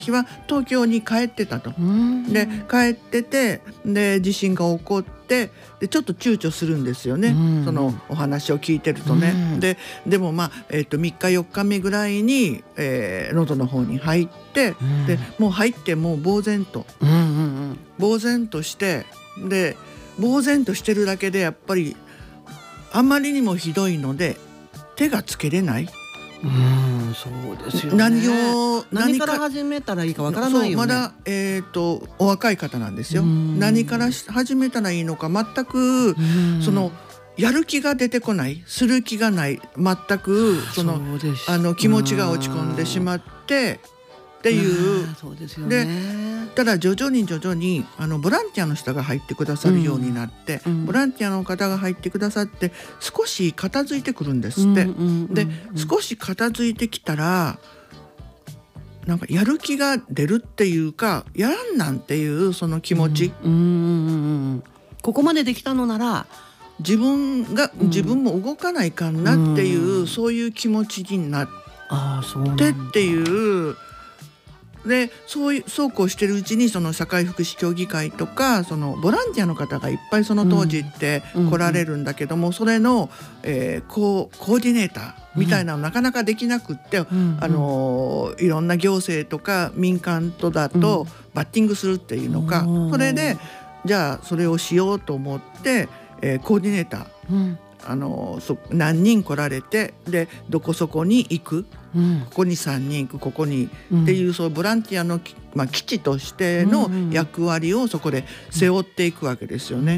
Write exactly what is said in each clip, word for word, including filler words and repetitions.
日は東京に帰ってたと。で帰ってて、で地震が起こって、でちょっと躊躇するんですよね、そのお話を聞いてるとね。ででもまあ、えー、とみっかよっかめぐらいに、えー、喉の方に入って、でもう入ってもう呆然と、呆然として、で呆然としてるだけでやっぱりあまりにもひどいので手がつけれない。 うん、そうですよね。 何を何から始めたらいいかわからないよね。 そうまだ、えー、とお若い方なんですよ。何から始めたらいいのか全くそのやる気が出てこない、する気がない、全くそのあの気持ちが落ち込んでしまってっていう。 そうですよね。 でただ徐々に徐々にあのボランティアの人が入ってくださるようになって、うん、ボランティアの方が入ってくださって少し片付いてくるんですって、うんうんうんうん、で少し片付いてきたらなんかやる気が出るっていうか、やらんなんていうその気持ち、 うんうんうんうん、ここまでできたのなら自分が、うん、自分も動かないかんなっていう、うん、そういう気持ちになってっていうで、そういうそうこうしてるうちにその社会福祉協議会とかそのボランティアの方がいっぱいその当時って来られるんだけども、うんうん、それの、えー、コー、コーディネーターみたいなのなかなかできなくって、うん、あのいろんな行政とか民間とだとバッティングするっていうのか、うん、それでじゃあそれをしようと思って、えー、コーディネーター、うんあのそ何人来られて、でどこそこに行く、うん、ここにさんにん行く、ここに、うん、っていうそういうボランティアの、まあ、基地としての役割をそこで背負っていくわけですよね、うん、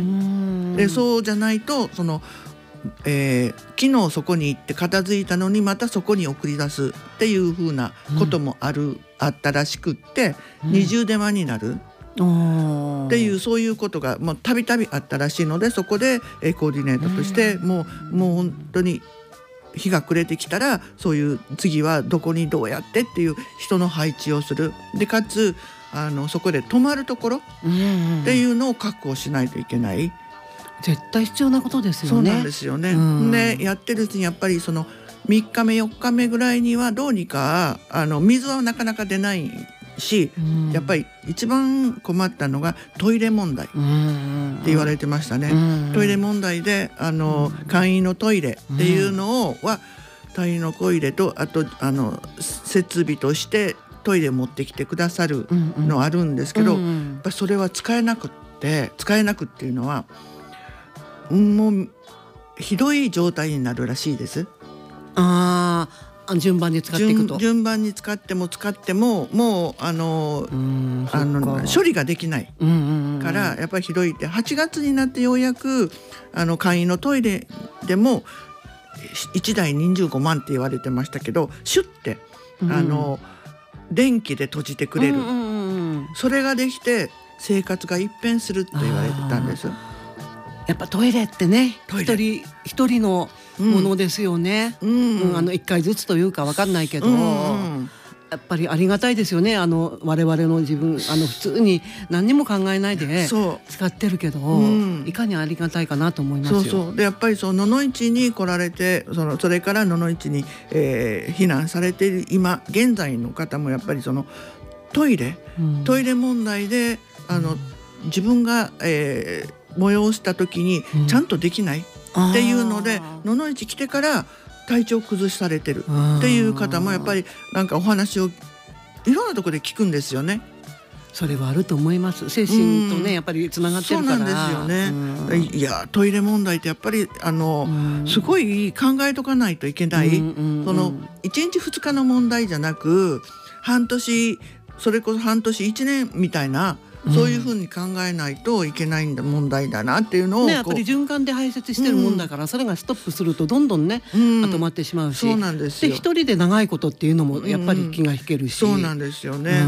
でそうじゃないとその、えー、昨日そこに行って片付いたのにまたそこに送り出すっていう風なこともある、うん、あったらしくって、うん、二重手間になるっていうそういうことがたびたびあったらしいので、そこでコーディネーターとしてもう、もう本当に日が暮れてきたらそういう次はどこにどうやってっていう人の配置をする。でかつあのそこで泊まるところっていうのを確保しないといけない。 絶対必要なことですよね。 そうなんですよね、うん、でやってるうちにやっぱりそのみっかめよっかめぐらいにはどうにかあの水はなかなか出ないし、うん、やっぱり一番困ったのがトイレ問題って言われてましたね、うんうん、トイレ問題であの、うん、簡易のトイレっていうのを、うん、は簡易のトイレとあとあの設備としてトイレ持ってきてくださるのあるんですけど、うんうん、やっぱそれは使えなくって使えなくっていうのはもうひどい状態になるらしいです。 あ順番に使っていくと順, 順番に使っても使ってももうあのあの処理ができないから、うんうんうん、やっぱりひどいってはちがつになってようやくあの簡易のトイレでもいちだいにじゅうごまんって言われてましたけど、シュッて、うん、あの電気で閉じてくれる、うんうんうん、それができて生活が一変するって言われてたんです。 やっぱトイレってね一人一人のものですよね、うんうん、あのいっかいずつというか分かんないけど、うんうん、やっぱりありがたいですよね。あの我々の自分あの普通に何にも考えないで使ってるけど、うん、いかにありがたいかなと思いますよ。 そうそうでやっぱりその野々市に来られてそのそれから野々市に、えー、避難されている今現在の方もやっぱりそのトイレ、うん、トイレ問題であの、うん、自分が、えー催した時にちゃんとできないっていうので、うん、野々市来てから体調崩されてるっていう方もやっぱりなんかお話をいろんなところで聞くんですよね。 それはあると思います。精神とね、うん、やっぱりつながってるから。 そうなんですよね、うん、いやトイレ問題ってやっぱりあの、うん、すごい考えとかないといけない、うんうんうん、そのいちにちふつかの問題じゃなく半年それこそ半年いちねんみたいなそういうふうに考えないといけないんだ問題だなっていうのを、ね、 やっぱり循環で排泄してるもんだから、うん、それがストップするとどんどんね、うん、まとまってしまうし、 そうなんですよ。 で一人で長いことっていうのもやっぱり気が引けるし、 うん、そうなんですよね、うん、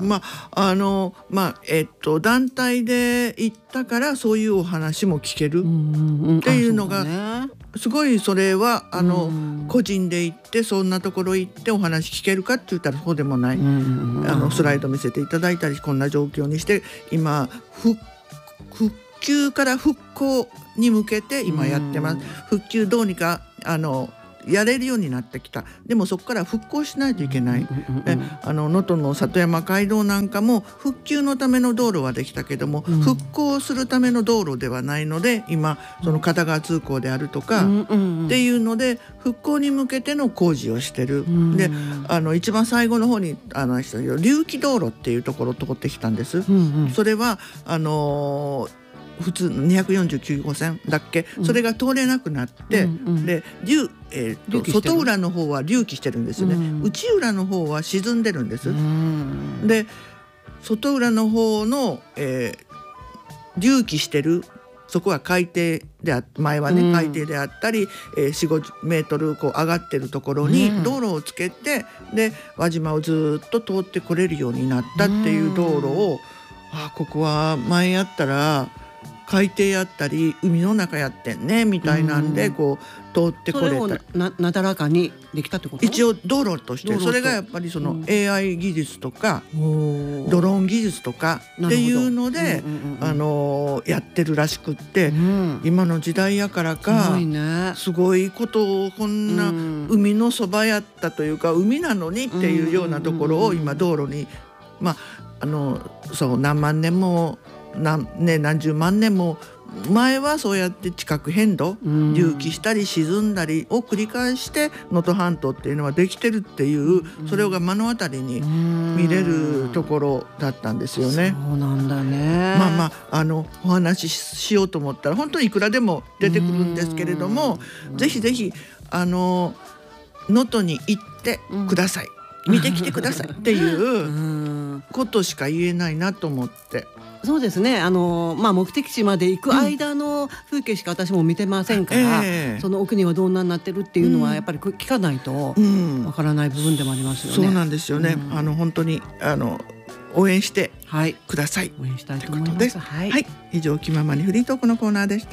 まああのまあえっと団体で行ったからそういうお話も聞けるっていうのが、うんうんうん、すごいそれはあの、うん、個人で行ってそんなところ行ってお話聞けるかって言ったらそうでもない、うんうんうん、あのスライド見せていただいたりこんな状況にして今復旧から復興に向けて今やってます、うん、復旧どうにかあのやれるようになってきた。でもそこから復興しないといけない。能登の里山街道なんかも復旧のための道路はできたけども、うん、復興するための道路ではないので今その片側通行であるとかっていうので復興に向けての工事をしてる。うん、であの一番最後の方にあの隆起道路っていうところを通ってきたんです。うんうん、それはあのー普通のにひゃくよんじゅうきゅうごうせんだっけ、うん、それが通れなくなって、うんうん、で、えー、と外浦の方は隆起してるんですよね、うん、内浦の方は沈んでるんです、うん、で外浦の方の、えー、隆起してるそこは海底であ前はね、うん、海底であったり、えー、よんじゅうごメートルこう上がってるところに道路をつけて、うん、で輪島をずっと通ってこれるようになったっていう道路を、うん、あここは前やったら海底やったり海の中やってんねみたいなんでこう通ってこれた。それをな, なだらかにできたってこと？ 一応道路としてそれがやっぱりその エーアイ 技術とか、うん、ドローン技術とかっていうので、うんうんうん、あのやってるらしくって、うん、今の時代やからか すごいね、すごいことをこんな海のそばやったというか海なのにっていうようなところを今道路にまああのそう何万年も何, ね、何十万年も前はそうやって地殻変動、隆起したり沈んだりを繰り返して能登半島っていうのはできてるっていう、それが目の当たりに見れるところだったんですよね。 そうなんだね。 まあまああのお話ししようと思ったら本当にいくらでも出てくるんですけれども、ぜひぜひあの能登に行ってください、見てきてくださいっていうことしか言えないなと思って。 そうですね、あの、まあ、目的地まで行く間の風景しか私も見てませんから、うんえー、その奥にはどんなになってるっていうのはやっぱり聞かないとわからない部分でもありますよね。 そうなんですよね、うん、あの本当にあの応援してください、 はい、応援したいと思います。 はい、はい、以上気ままにフリートークのコーナーでした。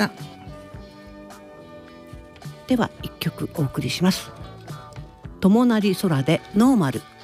では一曲お送りします。友成空でノーマル。